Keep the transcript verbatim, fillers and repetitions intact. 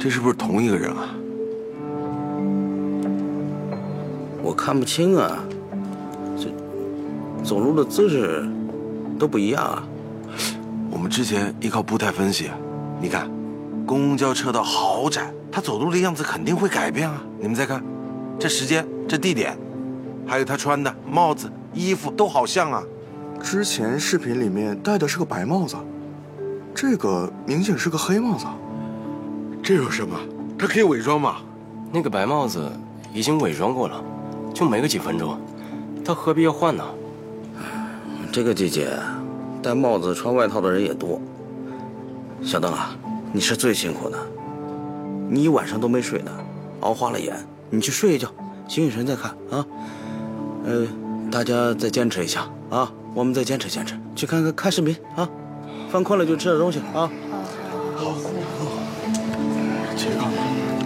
这是不是同一个人啊？ 我看不清啊，这走路的姿势都不一样啊。 我们之前依靠步态分析，你看，公交车道好窄，他走路的样子肯定会改变啊。你们再看，这时间、这地点，还有他穿的帽子、衣服都好像啊。 之前视频里面戴的是个白帽子，这个明显是个黑帽子。 这有什么？他可以伪装吗？ 那个白帽子已经伪装过了，就没个几分钟，他何必要换呢？ 这个季节，戴帽子、穿外套的人也多。小邓啊，你是最辛苦的，你一晚上都没睡呢，熬花了眼。你去睡一觉，醒醒神再看啊。呃，大家再坚持一下啊，我们再坚持坚持，去看看看视频啊。饭困了就吃点东西啊。 好，这个。